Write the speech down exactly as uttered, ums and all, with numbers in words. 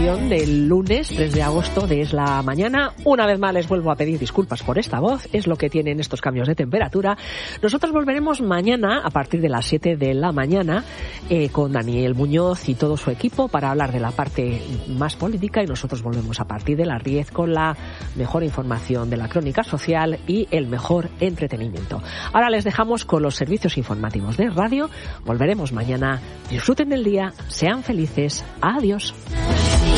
edición del lunes tres de agosto de Es la Mañana. Una vez más les vuelvo a pedir disculpas por esta voz, es lo que tienen estos cambios de temperatura. Nosotros volveremos mañana a partir de las siete de la mañana eh, con Daniel Muñoz y todo su equipo para hablar de la parte más política, y nosotros volvemos a partir de las diez con la mejor información de la crónica social y el mejor entretenimiento. Ahora les dejamos con los servicios informativos de radio. Volveremos mañana. Disfruten del día, sean felices. Adiós.